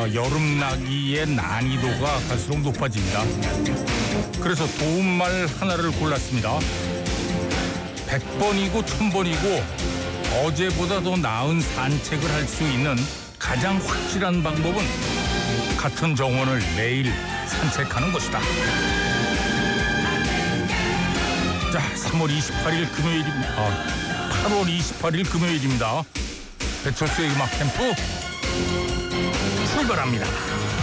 여름 나기의 난이도가 갈수록 높아집니다. 그래서 도움말 하나를 골랐습니다. 100번이고 1000번이고 어제보다 더 나은 산책을 할 수 있는 가장 확실한 방법은 같은 정원을 매일 산책하는 것이다. 자, 3월 28일 금요일입니다. 8월 28일 금요일입니다. 배철수의 음악 캠프 출발합니다.